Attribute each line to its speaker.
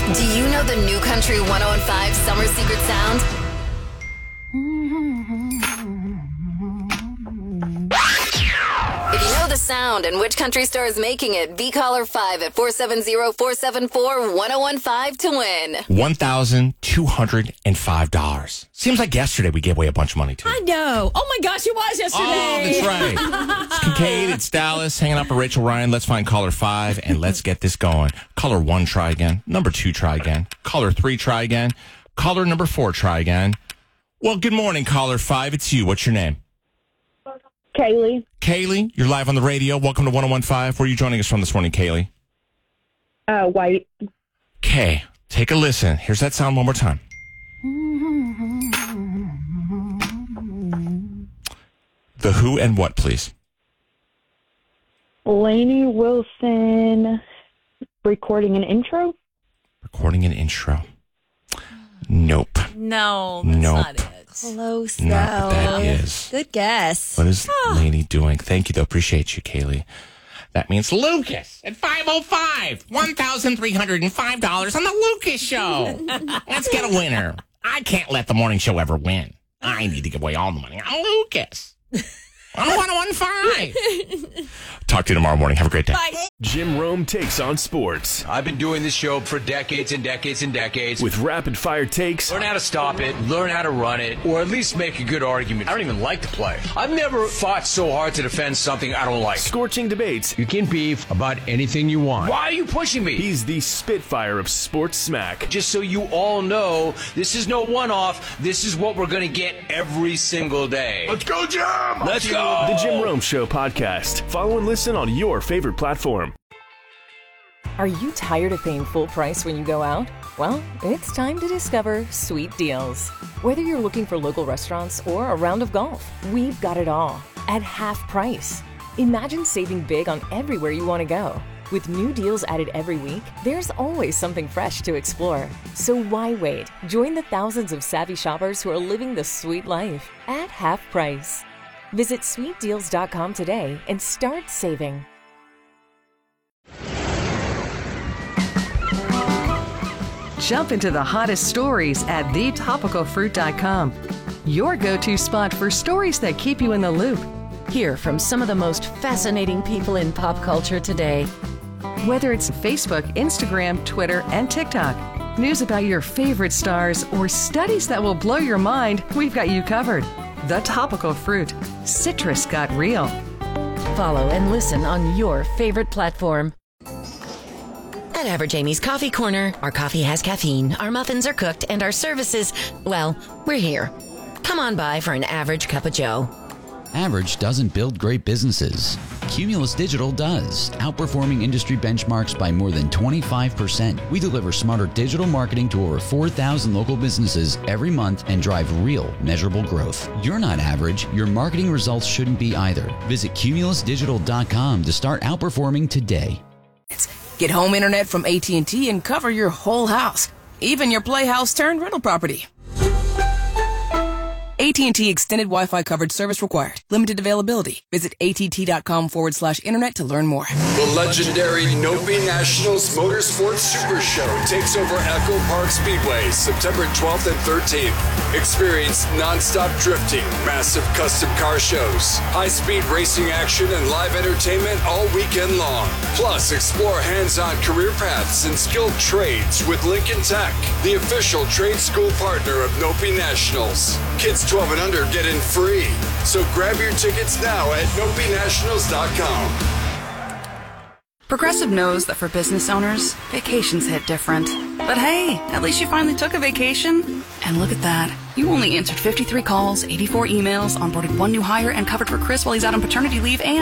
Speaker 1: Do you know the New Country 105 Summer Secret Sound? If you know the sound and which country store is making it, be caller 5 at 470-474-1015 to win.
Speaker 2: $1,205. Seems like yesterday we gave away a bunch of money, too.
Speaker 3: I know. Oh, my gosh, it was yesterday.
Speaker 2: Oh, that's right. It's Kincaid, it's Dallas, hanging out for Rachel Ryan. Let's find caller 5, and let's get this going. Caller 1, try again. Number 2, try again. Caller 3, try again. Caller number 4, try again. Well, good morning, caller 5. It's you. What's your name?
Speaker 4: Kaylee.
Speaker 2: Kaylee, you're live on the radio. Welcome to 1015. Where are you joining us from this morning, Kaylee?
Speaker 4: White.
Speaker 2: Okay, take a listen. Here's that sound one more time. The who and what, please?
Speaker 4: Lainey Wilson recording an intro?
Speaker 2: Recording an intro. Nope.
Speaker 3: No, that's
Speaker 2: Nope.
Speaker 3: not it.
Speaker 5: Close,
Speaker 2: No, but that
Speaker 5: though.
Speaker 2: is.
Speaker 5: Good guess.
Speaker 2: What is Lainey doing? Thank you, though. Appreciate you, Kaylee. That means Lucas at 505. $1,305 on the Lucas Show. Let's get a winner. I can't let the morning show ever win. I need to give away all the money on Lucas. On 1015. Talk to you tomorrow morning. Have a great day.
Speaker 3: Bye.
Speaker 6: Jim Rome takes on sports
Speaker 7: I've been doing this show for decades and decades and decades.
Speaker 6: with rapid-fire takes,
Speaker 7: Learn how to stop it, learn how to run it, or at least make a good argument. I don't even like to play. I've never fought so hard to defend something I don't like.
Speaker 6: scorching debates.
Speaker 7: You can beef about anything you want. Why are you pushing me?
Speaker 6: He's the Spitfire of sports smack.
Speaker 7: Just so you all know, this is no one-off. This is what we're going to get every single day. Let's go, Jim! Let's go!
Speaker 6: The Jim Rome Show podcast. Follow and listen on your favorite platform.
Speaker 8: Are you tired of paying full price when you go out? Well, it's time to discover Sweet Deals. Whether you're looking for local restaurants or a round of golf, we've got it all at half price. Imagine saving big on everywhere you want to go. With new deals added every week, there's always something fresh to explore. So why wait? Join the thousands of savvy shoppers who are living the sweet life at half price. Visit sweetdeals.com today and start saving.
Speaker 9: Jump into the hottest stories at thetopicalfruit.com. Your go-to spot for stories that keep you in the loop.
Speaker 5: Hear from some of the most fascinating people in pop culture today.
Speaker 9: Whether it's Facebook, Instagram, Twitter, and TikTok. News about your favorite stars or studies that will blow your mind, we've got you covered. The Topical Fruit. Citrus got real.
Speaker 5: Follow and listen on your favorite platform. At Average Amy's Coffee Corner, our coffee has caffeine, our muffins are cooked, and our services, well, we're here. Come on by for an average cup of joe.
Speaker 10: Average doesn't build great businesses. Cumulus Digital does, outperforming industry benchmarks by more than 25%. We deliver smarter digital marketing to over 4,000 local businesses every month and drive real, measurable growth. You're not average. Your marketing results shouldn't be either. Visit cumulusdigital.com to start outperforming today.
Speaker 11: Get home internet from AT&T and cover your whole house, even your playhouse turned rental property. AT&T Extended Wi-Fi coverage service required. Limited availability. Visit att.com/internet to learn more.
Speaker 12: The legendary Nopi Nationals Motorsports Super Show takes over Echo Park Speedway September 12th and 13th. Experience non-stop drifting, massive custom car shows, high-speed racing action, and live entertainment all weekend long. Plus, explore hands-on career paths and skilled trades with Lincoln Tech, the official trade school partner of Nopi Nationals. Kids 12 and under get in free. So grab your tickets now at nopinationals.com.
Speaker 13: Progressive knows that for business owners, vacations hit different. But hey, at least you finally took a vacation. And look at that. You only answered 53 calls, 84 emails, onboarded one new hire, and covered for Chris while he's out on paternity leave, and